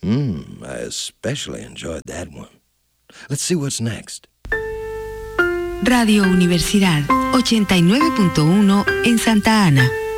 I especially enjoyed that one. Let's see what's next. Radio Universidad 89.1 en Santa Ana.